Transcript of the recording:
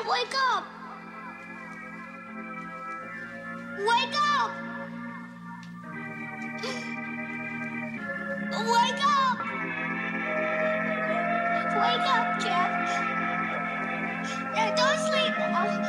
wake up! Wake up! Wake up! Wake up, Jeff. No, don't sleep now.